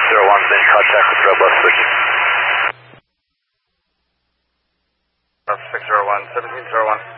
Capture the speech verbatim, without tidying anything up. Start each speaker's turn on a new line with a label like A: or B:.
A: zero one, then contact with Red Bus switching.
B: six zero one, seventeen zero one.